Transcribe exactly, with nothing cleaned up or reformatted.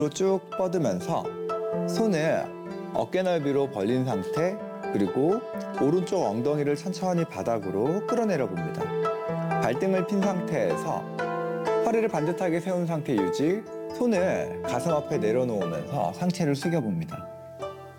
쭉 뻗으면서 손을 어깨 넓이로 벌린 상태, 그리고 오른쪽 엉덩이를 천천히 바닥으로 끌어내려 봅니다. 발등을 핀 상태에서 허리를 반듯하게 세운 상태 유지, 손을 가슴 앞에 내려놓으면서 상체를 숙여 봅니다.